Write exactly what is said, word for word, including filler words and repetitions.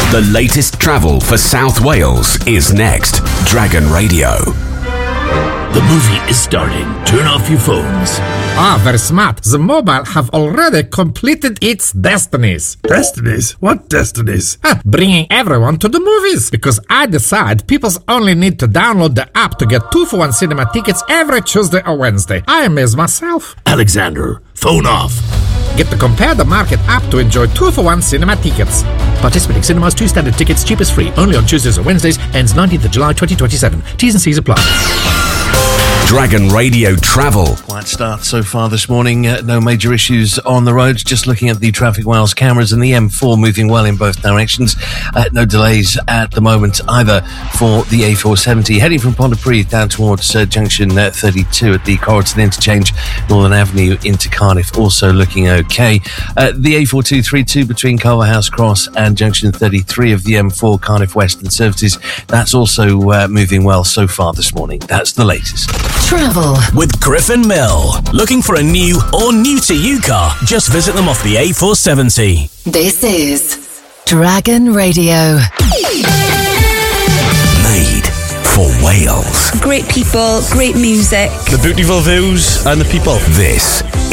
The latest travel for South Wales is next. Dragon Radio. The movie is starting. Turn off your phones. Ah, very smart. The mobile have already completed its destinies. Destinies? What destinies? Ah, bringing everyone to the movies. Because I decide people only need to download the app to get two for one cinema tickets every Tuesday or Wednesday. I amaze myself. Alexander, phone off. Get the Compare the Market app to enjoy two for one cinema tickets. Participating cinemas, two standard tickets, cheapest free. Only on Tuesdays or Wednesdays. Ends nineteenth of July twenty twenty-seven. T's and C's apply. Dragon Radio Travel. Quiet start so far this morning. Uh, no major issues on the roads. Just looking at the Traffic Wales cameras and the M four moving well in both directions. Uh, no delays at the moment either for the A four seventy. Heading from Pontypridd down towards uh, junction uh, thirty-two at the Corrigan Interchange, Northern Avenue into Cardiff, also looking okay. Uh, the A four two thirty-two between Culverhouse Cross and junction thirty-three of the M four Cardiff Western Services. That's also uh, moving well so far this morning. That's the latest. Travel with Griffin Mill. Looking for a new or new to you car? Just visit them off the A four seventy. This is Dragon Radio. Made for Wales. Great people, great music. The beautiful views and the people. This